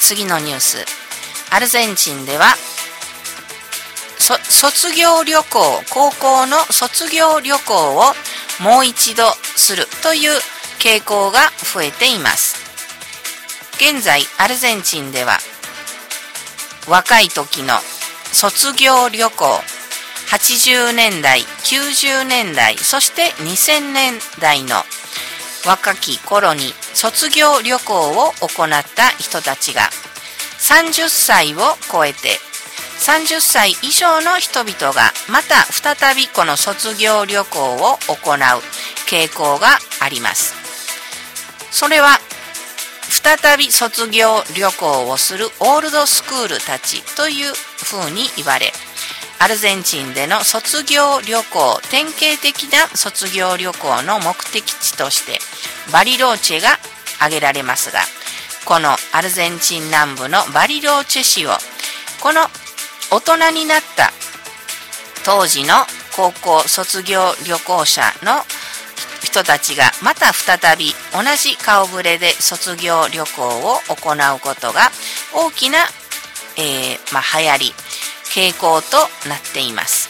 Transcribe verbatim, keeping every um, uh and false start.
次のニュース。アルゼンチンでは卒業旅行、高校の卒業旅行をもう一度するという傾向が増えています。現在アルゼンチンでは若い時の卒業旅行、はちじゅうねんだい、きゅうじゅうねんだい、そしてにせんねんだいの若き頃に卒業旅行を行った人たちがさんじゅっさいを超えて、さんじゅっさい以上の人々がまた再びこの卒業旅行を行う傾向があります。それは再び卒業旅行をするオールドスクールたちというふうに言われ、アルゼンチンでの卒業旅行、典型的な卒業旅行の目的地としてバリローチェが挙げられますが、このアルゼンチン南部のバリローチェ市をこの大人になった当時の高校卒業旅行者の人たちがまた再び同じ顔ぶれで卒業旅行を行うことが大きな、えーまあ、流行り傾向となっています。